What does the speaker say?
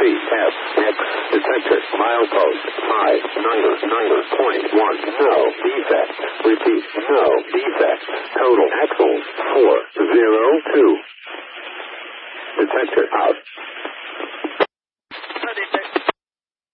CF, X, detector, milepost, 599.1, no defect. Repeat, no defect. Total axles, 402. Detector out.